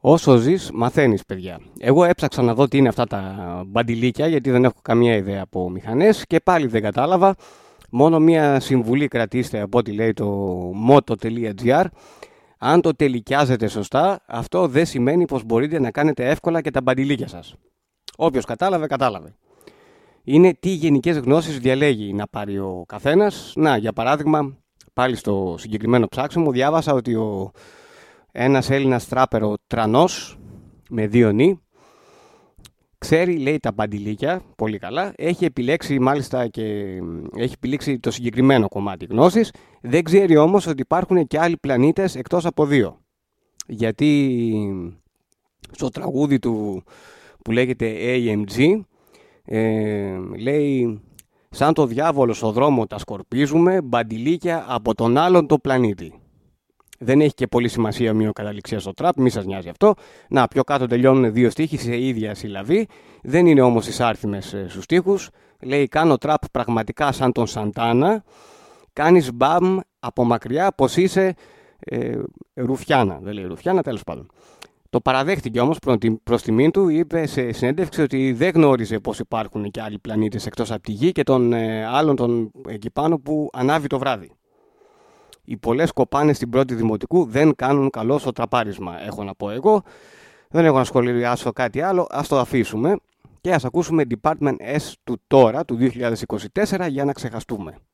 Όσο ζεις, μαθαίνεις, παιδιά. Εγώ έψαξα να δω τι είναι αυτά τα μπαντιλίκια, γιατί δεν έχω καμία ιδέα από μηχανές και πάλι δεν κατάλαβα. Μόνο μία συμβουλή κρατήστε από ό,τι λέει το moto.gr. Αν το τελικιάζετε σωστά, αυτό δεν σημαίνει πως μπορείτε να κάνετε εύκολα και τα μπαντιλίκια σας. Όποιος κατάλαβε, κατάλαβε. Είναι τι γενικές γνώσεις διαλέγει να πάρει ο καθένας. Να, για παράδειγμα, πάλι στο συγκεκριμένο ψάξιμο διάβασα ότι ένας Έλληνας τράπερ, ο Τρανός, με 2 νι, ξέρει, λέει, τα μπαντιλίκια πολύ καλά. Έχει επιλέξει μάλιστα και έχει επιλέξει το συγκεκριμένο κομμάτι γνώσης. Δεν ξέρει όμως ότι υπάρχουν και άλλοι πλανήτες εκτός από 2. Γιατί στο τραγούδι του που λέγεται AMG λέει «Σαν το διάβολο στο δρόμο τα σκορπίζουμε, μπαντιλίκια από τον άλλον το πλανήτη». Δεν έχει και πολύ σημασία ομοιοκαταληξία στο τραπ, μη σας νοιάζει αυτό. Να, πιο κάτω τελειώνουν 2 στίχοι σε ίδια συλλαβή. Δεν είναι όμως εισάρθιμες στους στίχους. Λέει «Κάνω τραπ πραγματικά σαν τον Σαντάνα. Κάνεις μπαμ από μακριά πως είσαι ρουφιάνα». Δεν λέει ρουφιάνα, τέλος πάντων. Το παραδέχτηκε όμως προς τιμήν του, είπε σε συνέντευξη ότι δεν γνώριζε πως υπάρχουν και άλλοι πλανήτες εκτός από τη Γη και τον άλλον τον εκεί πάνω που ανάβει το βράδυ. Οι πολλές κοπάνες στην πρώτη δημοτικού δεν κάνουν καλό στο τραπάρισμα, έχω να πω εγώ. Δεν έχω να σχολιάσω κάτι άλλο, ας το αφήσουμε και ας ακούσουμε Department S του τώρα, του 2024, για να ξεχαστούμε.